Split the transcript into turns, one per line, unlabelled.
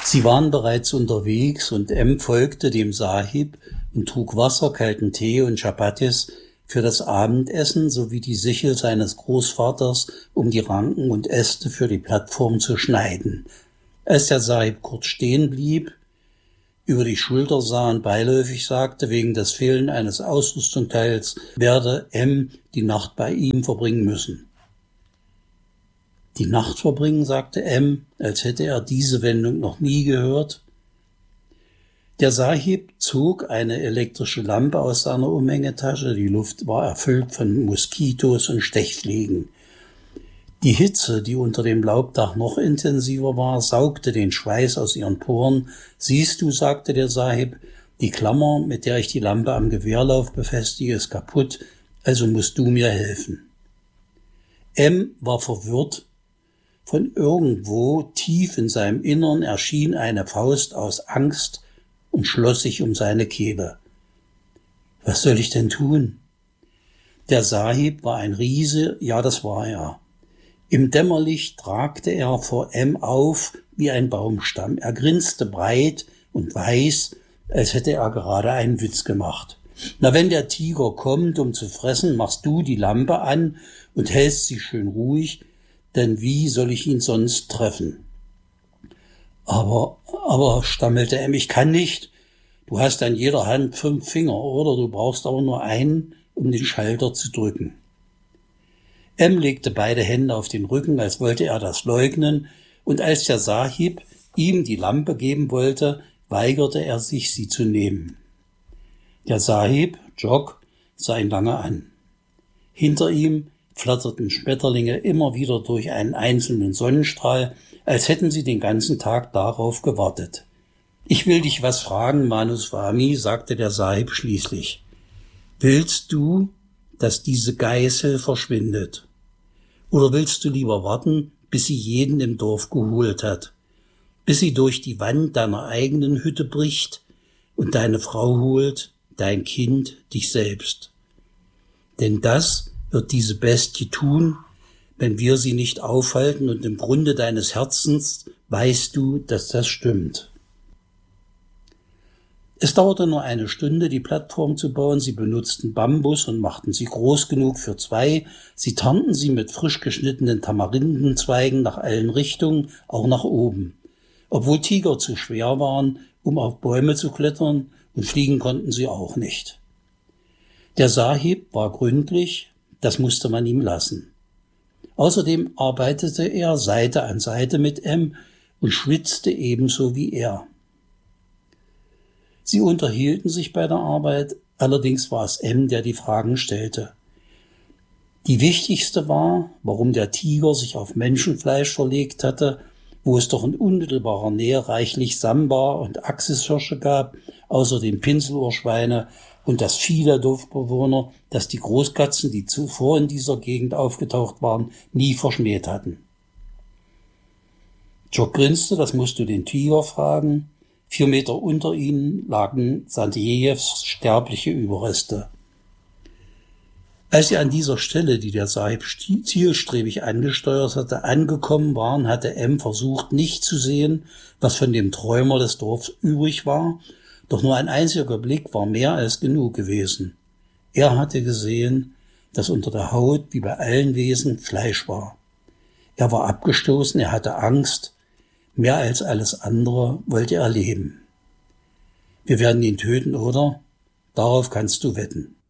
Sie waren bereits unterwegs und folgte dem Sahib und trug Wasser, kalten Tee und Chapatis für das Abendessen sowie die Sichel seines Großvaters, um die Ranken und Äste für die Plattform zu schneiden. Als der Sahib kurz stehen blieb, über die Schulter sah und beiläufig sagte, wegen des Fehlens eines Ausrüstungsteils werde die Nacht bei ihm verbringen müssen. Die Nacht verbringen, sagte als hätte er diese Wendung noch nie gehört. Der Sahib zog eine elektrische Lampe aus seiner Umhängetasche. Die Luft war erfüllt von Moskitos und Stechfliegen. Die Hitze, die unter dem Laubdach noch intensiver war, saugte den Schweiß aus ihren Poren. Siehst du, sagte der Sahib, die Klammer, mit der ich die Lampe am Gewehrlauf befestige, ist kaputt, also musst du mir helfen. War verwirrt. Von irgendwo tief in seinem Innern erschien eine Faust aus Angst und schloss sich um seine Kehle. Was soll ich denn tun? Der Sahib war ein Riese, ja, das war er. Im Dämmerlicht ragte er vor auf wie ein Baumstamm. Er grinste breit und weiß, als hätte er gerade einen Witz gemacht. Na, wenn der Tiger kommt, um zu fressen, machst du die Lampe an und hältst sie schön ruhig, denn wie soll ich ihn sonst treffen? Aber, stammelte ich kann nicht. Du hast an jeder Hand 5 Finger, oder? Du brauchst aber nur einen, um den Schalter zu drücken. Legte beide Hände auf den Rücken, als wollte er das leugnen, und als der Sahib ihm die Lampe geben wollte, weigerte er sich, sie zu nehmen. Der Sahib, Jog, sah ihn lange an. Hinter ihm flatterten Schmetterlinge immer wieder durch einen einzelnen Sonnenstrahl, als hätten sie den ganzen Tag darauf gewartet. Ich will dich was fragen, Manuswami, sagte der Sahib schließlich. Willst du, dass diese Geißel verschwindet? Oder willst du lieber warten, bis sie jeden im Dorf geholt hat? Bis sie durch die Wand deiner eigenen Hütte bricht und deine Frau holt, dein Kind, dich selbst? Denn das wird diese Bestie tun, wenn wir sie nicht aufhalten, und im Grunde deines Herzens weißt du, dass das stimmt. Es dauerte nur eine Stunde, die Plattform zu bauen. Sie benutzten Bambus und machten sie groß genug für 2. Sie tarnten sie mit frisch geschnittenen Tamarindenzweigen nach allen Richtungen, auch nach oben. Obwohl Tiger zu schwer waren, um auf Bäume zu klettern, und fliegen konnten sie auch nicht. Der Sahib war gründlich, das musste man ihm lassen. Außerdem arbeitete er Seite an Seite mit und schwitzte ebenso wie er. Sie unterhielten sich bei der Arbeit, allerdings war es der die Fragen stellte. Die wichtigste war, warum der Tiger sich auf Menschenfleisch verlegt hatte, wo es doch in unmittelbarer Nähe reichlich Sambar und Axishirsche gab, außerdem Pinselohrschweine und das Vieh der Dorfbewohner, das die Großkatzen, die zuvor in dieser Gegend aufgetaucht waren, nie verschmäht hatten. Jog grinste, das musst du den Tiger fragen. 4 Meter unter ihnen lagen Sandejews sterbliche Überreste. Als sie an dieser Stelle, die der Sahib zielstrebig angesteuert hatte, angekommen waren, hatte versucht, nicht zu sehen, was von dem Träumer des Dorfs übrig war, doch nur ein einziger Blick war mehr als genug gewesen. Er hatte gesehen, dass unter der Haut, wie bei allen Wesen, Fleisch war. Er war abgestoßen, er hatte Angst, mehr als alles andere wollte er leben. Wir werden ihn töten, oder? Darauf kannst du wetten.